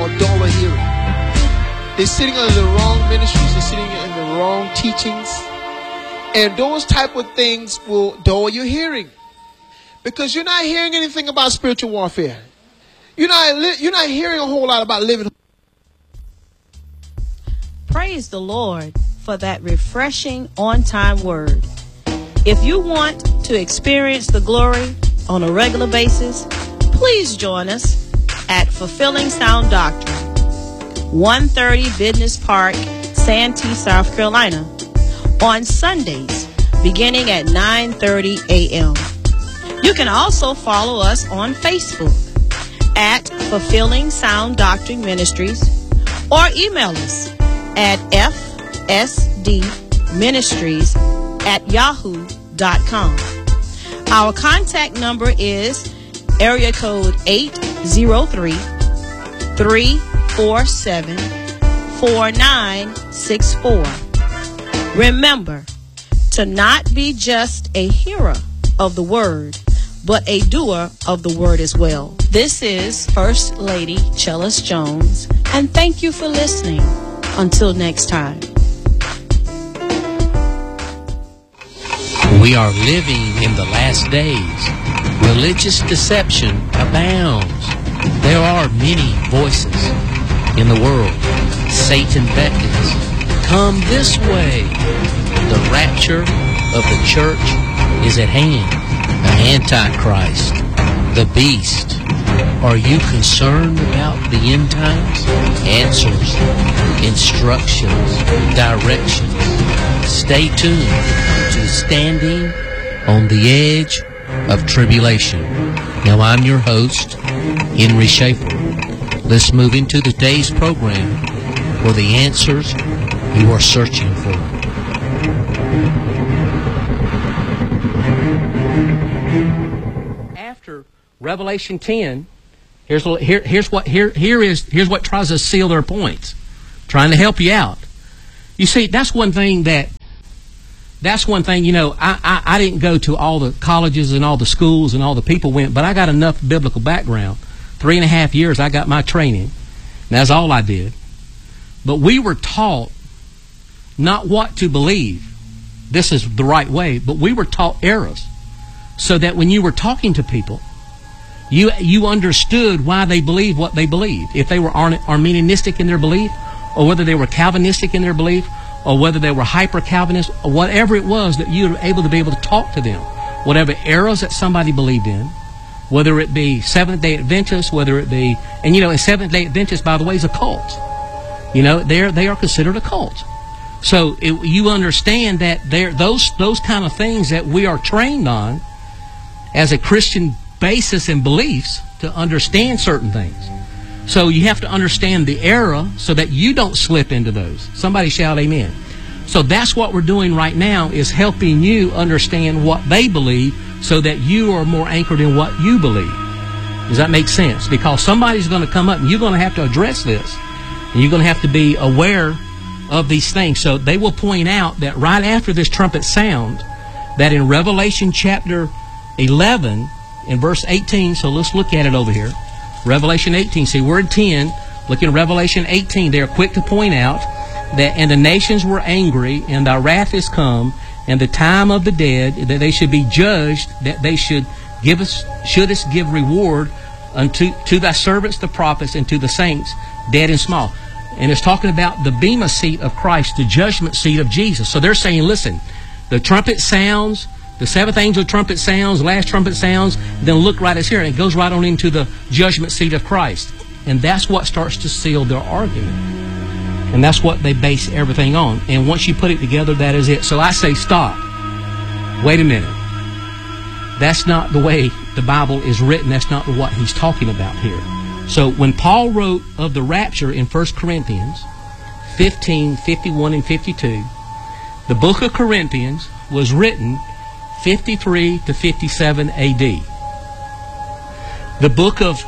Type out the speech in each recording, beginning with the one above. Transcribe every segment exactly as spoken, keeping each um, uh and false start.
or dull of hearing. They're sitting under the wrong ministries. They're sitting in the wrong teachings. And those type of things will dull your hearing. Because you're not hearing anything about spiritual warfare. You're not, li- you're not hearing a whole lot about living. Praise the Lord for that refreshing on-time word. If you want to experience the glory on a regular basis, please join us at Fulfilling Sound Doctrine, one thirty Business Park, Santee, South Carolina, on Sundays beginning at nine thirty a.m. You can also follow us on Facebook at Fulfilling Sound Doctrine Ministries, or email us at fsdministries at yahoo dot com. Our contact number is area code eight zero three, three four seven, four nine six four. Remember to not be just a hearer of the word, but a doer of the word as well. This is First Lady Chellis Jones, and thank you for listening. Until next time. We are living in the last days. Religious deception abounds. There are many voices in the world. Satan beckons. Come this way. The rapture of the church is at hand. The Antichrist, the beast. Are you concerned about the end times? Answers, instructions, directions. Stay tuned to Standing on the Edge of Tribulation. Now I'm your host, Henry Schaefer. Let's move into today's program for the answers you are searching for. After Revelation ten, here's here, here's what here here is here's what tries to seal their points, trying to help you out. You see, that's one thing that that's one thing. You know, I, I I didn't go to all the colleges and all the schools and all the people went, but I got enough biblical background. Three and a half years I got my training, and that's all I did. But we were taught not what to believe. This is the right way, but we were taught errors, so that when you were talking to people, You you understood why they believed what they believed. If they were Arminianistic in their belief, or whether they were Calvinistic in their belief, or whether they were hyper-Calvinist, or whatever it was, that you were able to be able to talk to them. Whatever errors that somebody believed in, whether it be Seventh-day Adventists, whether it be, and you know, and Seventh-day Adventists, by the way, is a cult. You know, they're they are considered a cult. So it, you understand that there those those kind of things that we are trained on as a Christian basis and beliefs to understand certain things. So you have to understand the error so that you don't slip into those. Somebody shout amen. So that's what we're doing right now, is helping you understand what they believe so that you are more anchored in what you believe. Does that make sense? Because somebody's going to come up and you're going to have to address this. And you're going to have to be aware of these things. So they will point out that right after this trumpet sound, that in Revelation chapter eleven, in verse eighteen, so let's look at it over here. Revelation eighteen. See, we're in ten. Look in Revelation eighteen. They are quick to point out that, and the nations were angry, and thy wrath is come, and the time of the dead, that they should be judged, that they should give us, shouldest give reward unto to thy servants the prophets, and to the saints, dead and small. And it's talking about the bema seat of Christ, the judgment seat of Jesus. So they're saying, listen, the trumpet sounds, the seventh angel trumpet sounds, last trumpet sounds, then look right as here, and it goes right on into the judgment seat of Christ. And that's what starts to seal their argument. And that's what they base everything on. And once you put it together, that is it. So I say, stop. Wait a minute. That's not the way the Bible is written. That's not what he's talking about here. So when Paul wrote of the rapture in First Corinthians fifteen, fifty-one, and fifty-two, the book of Corinthians was written fifty-three to fifty-seven A D. The book of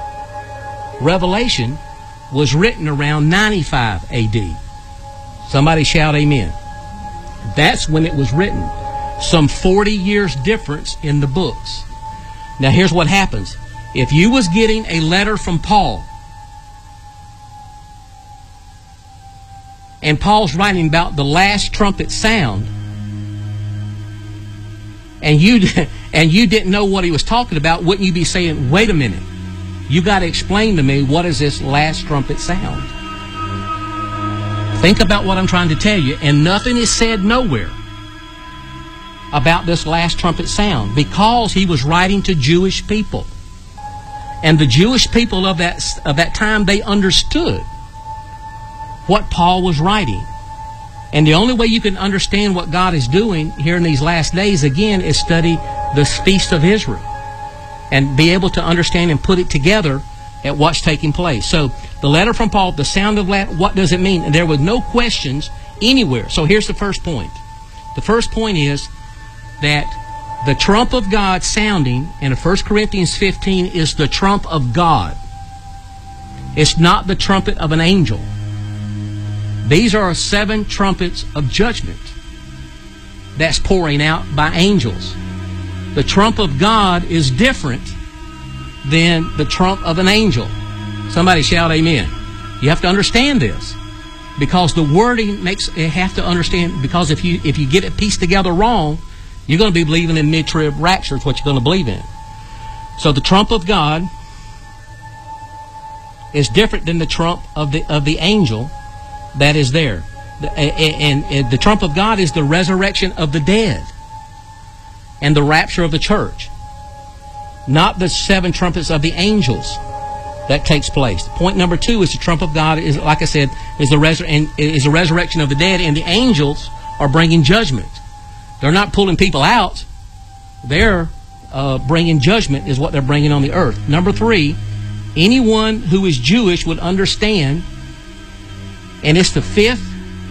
Revelation was written around ninety-five A D. Somebody shout amen. That's when it was written. Some forty years difference in the books. Now here's what happens. If you was getting a letter from Paul, and Paul's writing about the last trumpet sound, and you and you didn't know what he was talking about, wouldn't you be saying, wait a minute, you got to explain to me, what is this last trumpet sound? Think about what I'm trying to tell you, and nothing is said nowhere about this last trumpet sound, because he was writing to Jewish people. And the Jewish people of that, of that time, they understood what Paul was writing. And the only way you can understand what God is doing here in these last days, again, is study the Feast of Israel and be able to understand and put it together at what's taking place. So the letter from Paul, the sound of that, what does it mean? And there was no questions anywhere. So here's the first point. The first point is that the trump of God sounding in First Corinthians fifteen is the trump of God. It's not the trumpet of an angel. These are seven trumpets of judgment that's pouring out by angels. The trump of God is different than the trump of an angel. Somebody shout amen. You have to understand this, because the wording makes you have to understand, because if you if you get it pieced together wrong, you're going to be believing in mid-trib rapture is what you're going to believe in. So the trump of God is different than the trump of the of the angel that is there. The, and, and the trump of God is the resurrection of the dead and the rapture of the church, not the seven trumpets of the angels that takes place. Point number two is the trump of God is, like I said, is the resur- and is the resurrection of the dead, and the angels are bringing judgment. They're not pulling people out. They're uh, bringing judgment is what they're bringing on the earth. Number three, anyone who is Jewish would understand, and it's the fifth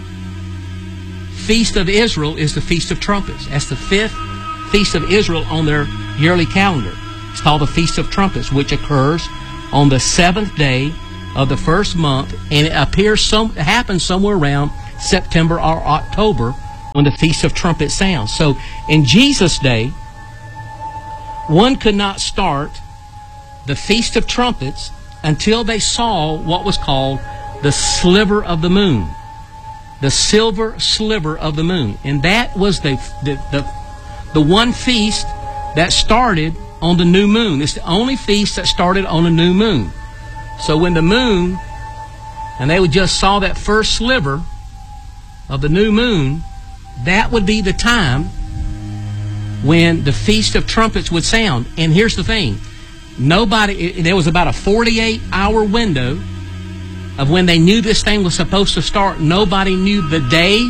Feast of Israel is the Feast of Trumpets. That's the fifth Feast of Israel on their yearly calendar. It's called the Feast of Trumpets, which occurs on the seventh day of the first month, and it appears some it happens somewhere around September or October when the Feast of Trumpets sounds. So in Jesus' day, one could not start the Feast of Trumpets until they saw what was called the sliver of the moon. The silver sliver of the moon. And that was the, the, the, the one feast that started on the new moon. It's the only feast that started on a new moon. So when the moon, and they would just saw that first sliver of the new moon, that would be the time when the Feast of Trumpets would sound. And here's the thing. Nobody, there was about a forty-eight hour window of when they knew this thing was supposed to start. Nobody knew the day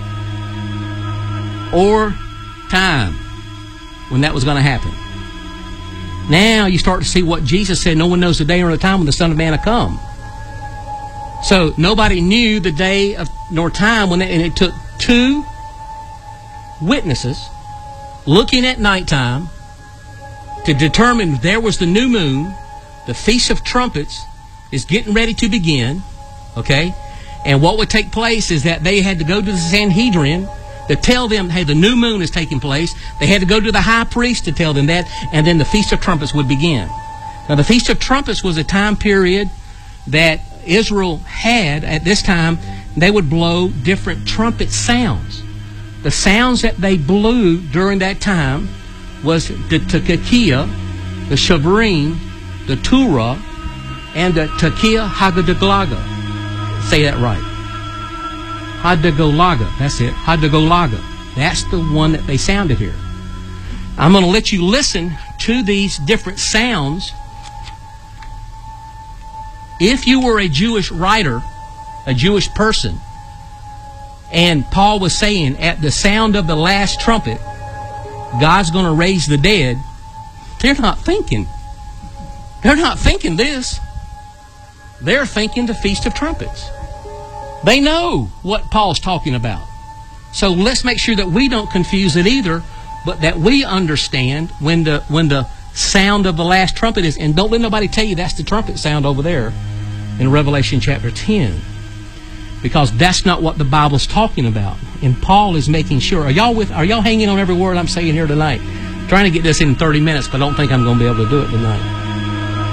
or time when that was going to happen. Now you start to see what Jesus said, no one knows the day or the time when the Son of Man will come. So nobody knew the day of, nor time when they, and it took two witnesses looking at nighttime to determine there was the new moon, the Feast of Trumpets is getting ready to begin, okay? And what would take place is that they had to go to the Sanhedrin to tell them, hey, the new moon is taking place. They had to go to the high priest to tell them that, and then the Feast of Trumpets would begin. Now, the Feast of Trumpets was a time period that Israel had at this time. They would blow different trumpet sounds. The sounds that they blew during that time was the Tekiah, the Shavrim, the Turah, and the Tekiah Hagadaglaga. Say that right. Hadagolaga. That's it. Hadagolaga. That's the one that they sounded here. I'm going to let you listen to these different sounds. If you were a Jewish writer, a Jewish person, and Paul was saying at the sound of the last trumpet, God's going to raise the dead, they're not thinking. They're not thinking this. They're thinking the Feast of Trumpets. They know what Paul's talking about. So let's make sure that we don't confuse it either, but that we understand when the when the sound of the last trumpet is. And don't let nobody tell you that's the trumpet sound over there in Revelation chapter ten. Because that's not what the Bible's talking about. And Paul is making sure. Are y'all with? Are y'all hanging on every word I'm saying here tonight? I'm trying to get this in thirty minutes, but I don't think I'm going to be able to do it tonight.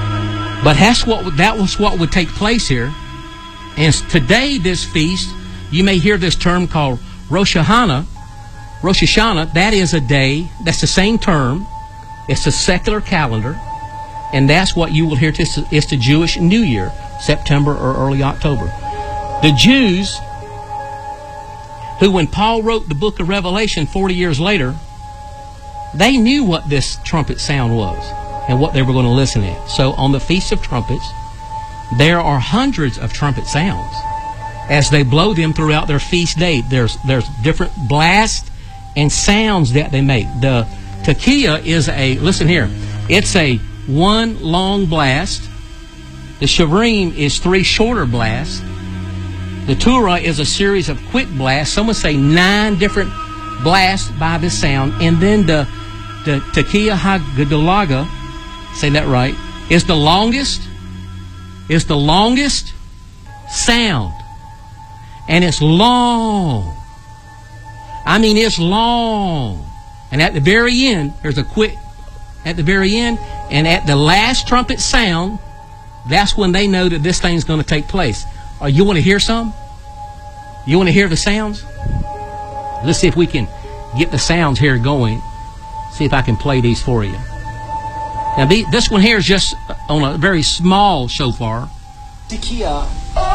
But that's what that was what would take place here. And today, this feast, you may hear this term called Rosh Hashanah. Rosh Hashanah, that is a day, that's the same term. It's a secular calendar, and that's what you will hear. It's, it's the Jewish New Year, September or early October. The Jews, who when Paul wrote the book of Revelation forty years later, they knew what this trumpet sound was and what they were going to listen at. So on the Feast of Trumpets, there are hundreds of trumpet sounds as they blow them throughout their feast day. There's there's different blasts and sounds that they make. The tekiah is a, listen here, it's a one long blast. The shavrim is three shorter blasts. The Torah is a series of quick blasts. Some would say nine different blasts by this sound. And then the the tekiah hagadolaga, say that right, is the longest, is the longest sound. And it's long. I mean, it's long. And at the very end, there's a quick, at the very end, and at the last trumpet sound, that's when they know that this thing's going to take place. Uh, you want to hear some? You want to hear the sounds? Let's see if we can get the sounds here going. See if I can play these for you. Now, the, this one here is just on a very small shofar. Tekiah.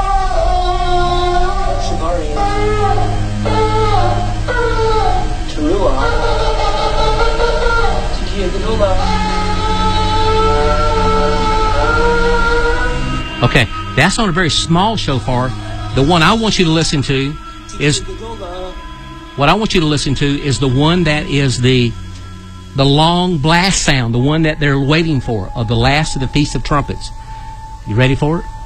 Shavarim. Teruah. Tekiah Gedolah. Okay, that's on a very small shofar. The one I want you to listen to is, what I want you to listen to is the one that is the the long blast sound, the one that they're waiting for, of the last of the Feast of Trumpets. You ready for it?